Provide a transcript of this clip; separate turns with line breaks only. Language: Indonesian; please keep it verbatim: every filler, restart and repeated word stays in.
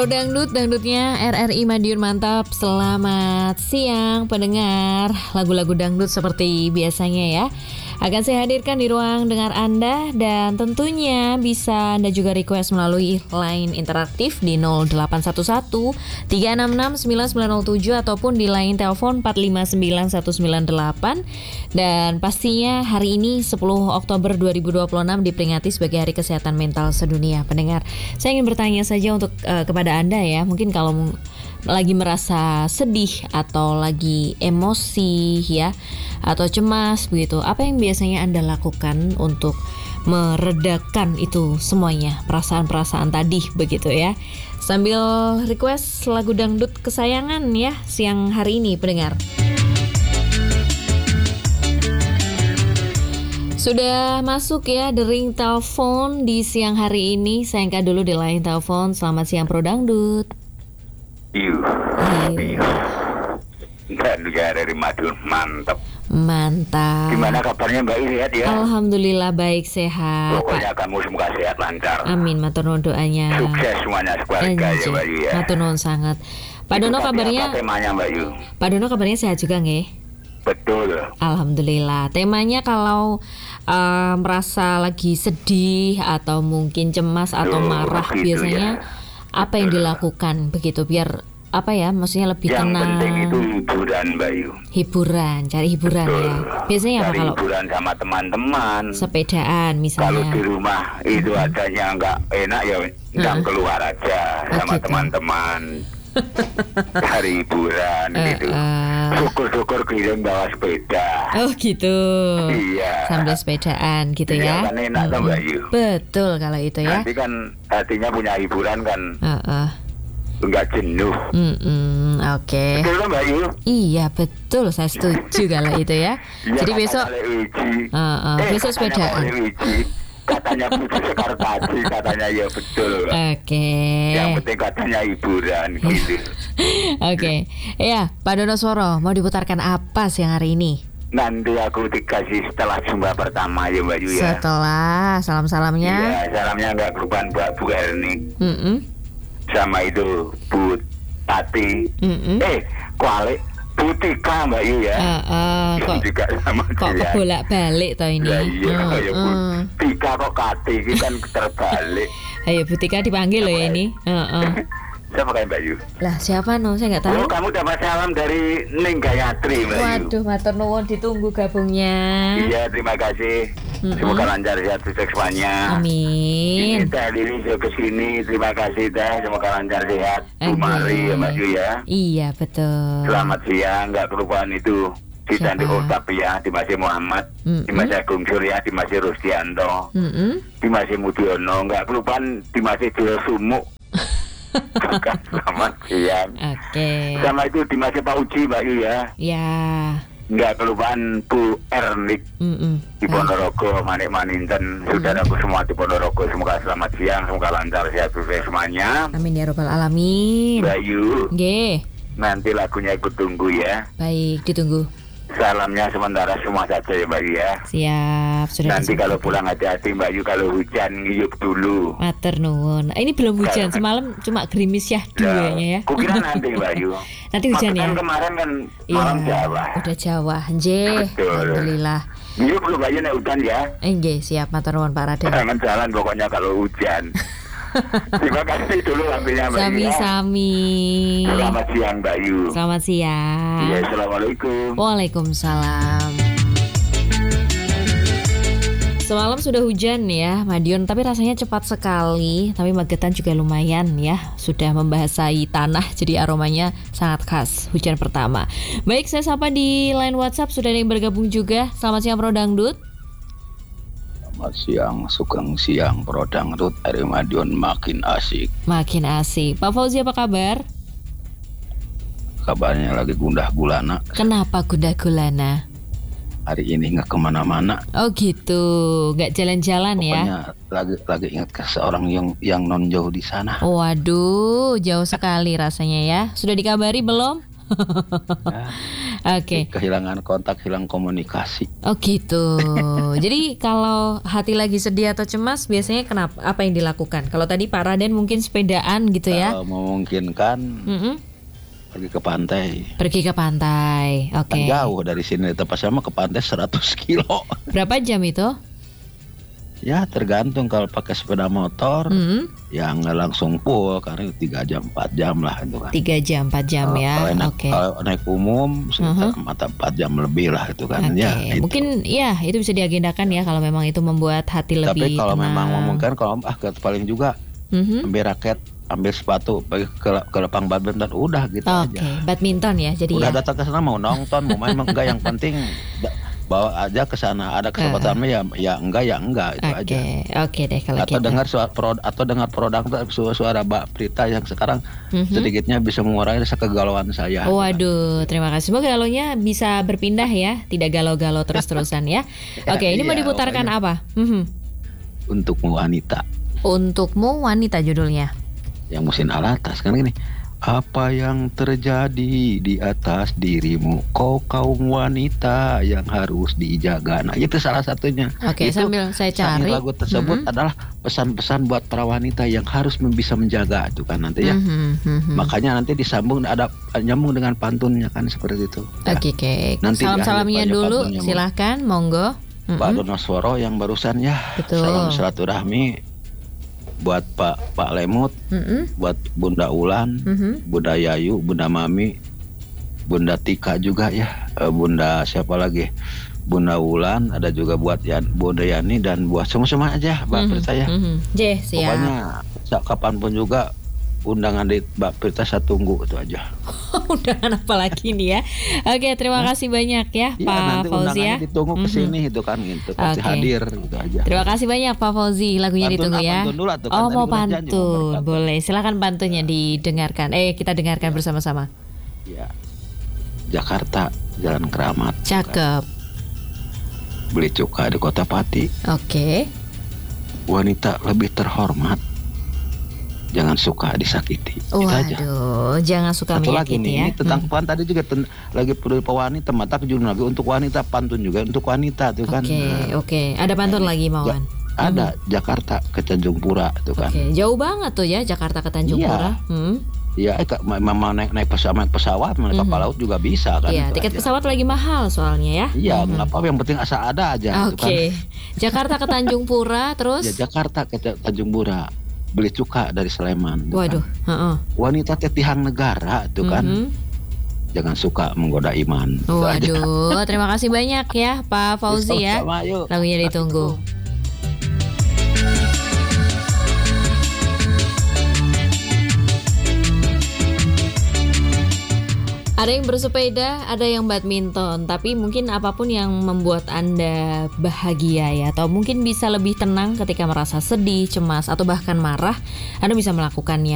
Dangdut, dangdutnya R R I Madiun mantap. Selamat siang pendengar. Lagu-lagu dangdut seperti biasanya ya akan saya hadirkan di ruang dengar Anda. Dan tentunya bisa Anda juga request melalui line interaktif di nol delapan satu satu tiga enam enam sembilan sembilan nol tujuh ataupun di line telepon empat lima sembilan satu sembilan delapan. Dan pastinya hari ini sepuluh Oktober dua ribu dua puluh enam diperingati sebagai Hari Kesehatan Mental Sedunia. Pendengar, saya ingin bertanya saja untuk uh, kepada Anda ya, mungkin kalau lagi merasa sedih atau lagi emosi ya, atau cemas begitu, apa yang biasanya Anda lakukan untuk meredakan itu semuanya, perasaan-perasaan tadi begitu ya, sambil request lagu dangdut kesayangan ya siang hari ini pendengar. Sudah masuk ya dering telepon di siang hari ini. Saya angkat dulu di line telepon. Selamat siang Pro Dangdut.
Iya. Iya. Gak dari Madiun, mantap.
Mantap.
Gimana kabarnya Mbak Iriat ya?
Alhamdulillah baik, sehat.
Pokoknya kamu semoga sehat lancar.
Amin, matur nuwun doanya.
Sukses semuanya sekeluarga ya Mbak Yu ya.
Matur nuwun sangat. Pak Dono kabarnya?
Apa temanya Mbak Yu?
Pak Dono kabarnya sehat juga nggih?
Betul.
Alhamdulillah. Temanya kalau uh, merasa lagi sedih atau mungkin cemas atau
Duh,
marah
gitu
biasanya
ya.
Apa yang dilakukan begitu biar apa ya, maksudnya lebih
Yang
tenang.
penting itu hiburan Mbak Yu.
Hiburan, cari hiburan. Betul. Ya. Biasanya
cari
apa kalau
hiburan sama teman-teman.
Sepedaan misalnya.
Kalau di rumah itu
hmm.
adanya nggak enak ya, nggak
hmm.
keluar aja
oh,
sama
gitu.
Teman-teman. Cari hiburan uh, gitu.
Uh,
Syukur-syukur keliling bawa sepeda.
Oh gitu.
Iya.
Sambil sepedaan gitu
iya,
ya.
Kan enak hmm. Mbak Yu.
Betul kalau itu ya.
Nanti kan hatinya punya hiburan kan.
Uh, uh.
Enggak jenuh.
Mm-mm, Oke. Okay.
Betul kan Mbak Yu?
Iya betul, saya setuju kalau itu ya.
Iya,
jadi besok, uh, uh,
eh,
besok sepedaan.
Katanya Puji Sekar Tadi, katanya ya betul.
Oke. Okay.
Yang penting katanya hiburan gitu.
Oke. Okay. Ya, Pak Dono Sworo, mau diputarkan apa siang hari ini?
Nanti aku dikasih setelah jumpa pertama ya Mbak Yu ya.
Setelah salam-salamnya.
Iya, salamnya enggak kelupaan Mbak Bu Erni.
Mm-mm.
Sama itu Bu Tati.
Mm-mm.
Eh, kualik Bu Tika Mbak Yu ya.
Uh, uh, kok
juga sama
kok
dia.
kebolak-balik toh ini.
Ya, iya,
uh,
ya Bu
uh.
Tika kok Kati ini kan terbalik.
Ayo Bu Tika dipanggil loh ya ini. Uh, uh.
Siapa kayak Mbak Yu?
Lah siapa no? Saya nggak tahu.
Oh, kamu dapat salam dari Ning Gayatri Mbak Yu.
Waduh, matur nuwun, ditunggu gabungnya.
Iya, terima kasih. Mm-mm. Semoga lancar sehat sukses semuanya.
Amin.
Ini Teh Lili ke sini, terima kasih Teh, semoga lancar sehat. Bu Mari ya Mbak Yu ya.
Iya betul.
Selamat siang, nggak kelupaan itu. Di Candi Utapia, di Masih Muhammad, Mm-mm. di Masih Agung Surya, di Masih Rusdianto, Mm-mm. di Masih Mudiono, nggak kelupaan di Masih Jero Sumuk. Selamat siang.
Oke. Okay.
Sama itu di Masih Pak Uji Mbak Yu ya.
Ya.
Nggak kelupaan Bu Ernik
Mm-mm.
di Ponorogo, Manik Maninten, saudaraku semua di Ponorogo, semoga selamat siang, semoga lancar sehat sukses semuanya.
Amin ya robbal alamin.
Mbak Yu.
Nggih.
Nanti lagunya ikut tunggu ya.
Baik, ditunggu.
Salamnya sementara semua saja ya Mbak Yu ya.
Siap, sudah.
Nanti kalau pulang hati-hati Mbak Yu, kalau hujan ngiyup dulu.
Matur nuwun. Ini belum hujan, semalam cuma gerimis ya duanya ya.
Kukira nanti Mbak Yu.
Nanti hujan ya.
Kemarin kan malam ya, Jawa.
Udah Jawa, nggih. Alhamdulillah.
Ngiyup lu Mbak Yu nek hujan ya.
Nggih, siap matur nuwun Pak Raden.
Jangan jalan pokoknya kalau hujan. Terima kasih dulu ambilnya Mbak Yu.
Sami-sami.
Selamat siang Mbak Yu.
Selamat siang.
Iya, assalamualaikum.
Waalaikumsalam. Semalam sudah hujan ya Madiun, tapi rasanya cepat sekali. Tapi Magetan juga lumayan ya, sudah membasahi tanah, jadi aromanya sangat khas hujan pertama. Baik, saya sapa di line WhatsApp, sudah ada yang bergabung juga. Selamat siang Pro Dangdut.
Selamat siang, sugeng siang Pro Dangdut, R R I Madiun makin asik.
Makin asik. Pak Fauzi apa kabar?
Kabarnya lagi gundah gulana.
Kenapa gundah gulana?
Hari ini nggak kemana-mana.
Oh gitu, nggak jalan-jalan ya?
Pokoknya lagi lagi ingat ke seorang yang yang non jauh di sana.
Waduh, jauh sekali rasanya ya. Sudah dikabari belum?
Ya,
Oke. Okay.
Kehilangan kontak, hilang komunikasi.
Oh gitu. Jadi kalau hati lagi sedih atau cemas biasanya kenapa? Apa yang dilakukan? Kalau tadi Pak Raden mungkin sepedaan gitu ya?
Kalau memungkinkan mm-hmm. pergi ke pantai.
Pergi ke pantai. Oke. Okay.
Jauh dari sini, tempat saya mah ke pantai seratus kilo.
Berapa jam itu?
Ya tergantung, kalau pakai sepeda motor mm-hmm. ya nggak langsung full, karena tiga jam empat jam lah itu kan.
tiga jam empat jam
kalau,
ya.
Kalau naik,
okay.
kalau naik umum sekitar uh-huh. empat jam lebih lah itu kan.
Okay.
Ya, itu.
Mungkin ya itu bisa diagendakan ya kalau memang itu membuat hati
Tapi
lebih
Tapi kalau
tenang.
memang memungkinkan, kalau ah paling juga mm-hmm. ambil raket, ambil sepatu, pergi ke, ke lapang badminton, udah gitu
okay.
aja.
Badminton ya jadi.
Udah
ya?
datang ke sana mau nonton, mau main enggak, yang penting bawa aja ke sana, ada kesempatannya uh. ya ya enggak ya enggak itu
okay.
aja.
Oke okay deh kalau
atau
gitu.
dengar suara pro, atau dengar produk suara, suara Mbak Prita yang sekarang mm-hmm. sedikitnya bisa mengurangi rasa kegalauan saya.
Waduh, terima kasih. Semoga galaunya bisa berpindah ya, tidak galau-galau terus-terusan ya. Oke, okay, ini iya, mau diputarkan apa? Mm-hmm.
Untukmu wanita.
Untukmu wanita judulnya.
Yang musim alatas kan gini. Apa yang terjadi di atas dirimu, kau kaum wanita yang harus dijaga. Nah itu salah satunya.
Oke, okay, sambil saya cari.
Lagu tersebut mm-hmm. adalah pesan-pesan buat para wanita yang harus bisa menjaga itu kan nanti ya. Mm-hmm. Makanya nanti disambung, ada nyambung dengan pantunnya kan seperti itu.
Oke, ya. Oke. Okay. Salam-salamnya dulu, silahkan, monggo.
Mm-hmm. Pak Donosworo yang barusan ya.
Betul.
Salam silaturahmi. Buat Pak Pak Lemut, mm-hmm. buat Bunda Ulan, mm-hmm. Bunda Yayu, Bunda Mami, Bunda Tika juga ya, Bunda siapa lagi, Bunda Ulan, ada juga buat Yan, Bunda Yani, dan buat semua-semua aja Mbak mm-hmm. Prita ya.
Mm-hmm. Jeh, siap.
Pokoknya kapanpun juga undangan di Mbak Prita saya tunggu itu aja.
Undangan apa lagi nih ya? Oke, terima kasih banyak ya, ya Pak Fauzi ya.
Ditunggu kesini mm-hmm. itu kan gitu, pasti okay. hadir gitu aja.
Terima kasih banyak Pak Fauzi, lagunya pantun, ditunggu ya.
Pantun dulu, kan,
oh mau pantun, boleh. Silakan pantunnya didengarkan. Eh kita dengarkan ya. Bersama-sama.
Ya. Jakarta, Jalan Keramat.
Cakep.
Beli cuka di Kota Pati.
Oke. Okay.
Wanita lebih terhormat, jangan suka disakiti.
Waduh, jangan suka
Satu
menyakiti
lagi nih,
ya.
Ini tentang
hmm.
puan tadi juga ten, lagi peduli wanita, mata judul lagi untuk wanita, pantun juga untuk wanita tuh kan.
Oke, okay, oke. Okay. Ada pantun nah, lagi Mawan.
Ja, ada hmm. Jakarta ke Tanjung Pura tuh kan.
Oke, okay. Jauh banget tuh ya Jakarta ke Tanjung
iya.
Pura. Hmm.
Iya, eh, memang naik naik pesawat, naik pesawat, naik mm-hmm. kapal laut juga bisa kan.
Iya, tiket aja. Pesawat lagi mahal soalnya ya.
Iya, mm-hmm. nggak apa-apa, yang penting asal ada aja.
Oke. Okay. Kan. Jakarta ke Tanjung Pura, terus?
Ya, Jakarta ke Tanjung Pura. Beli cuka dari Sleman.
Waduh. Kan. Uh-uh.
Wanita tetihan negara tuh kan. Mm-hmm. Jangan suka menggoda iman.
Waduh, terima kasih banyak ya Pak Fauzi ya. Lagunya ditunggu. Ada yang bersepeda, ada yang badminton, tapi mungkin apapun yang membuat Anda bahagia ya, atau mungkin bisa lebih tenang ketika merasa sedih, cemas, atau bahkan marah, Anda bisa melakukannya.